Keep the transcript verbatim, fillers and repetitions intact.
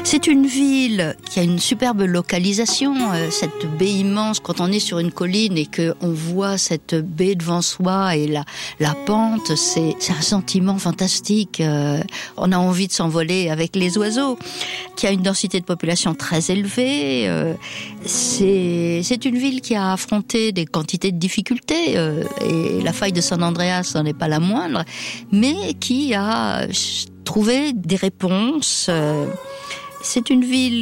C'est une ville qui a une superbe localisation, euh, cette baie immense, quand on est sur une colline et qu'on voit cette baie devant soi et la, la pente, c'est, c'est un sentiment fantastique. Euh, on a envie de s'envoler avec les oiseaux, qui a une densité de population très élevée. Euh, c'est, c'est une ville qui a affronté des quantités de difficultés, euh, et la faille de San Andreas n'en est pas la moindre, mais qui a trouvé des réponses. Euh, c'est une ville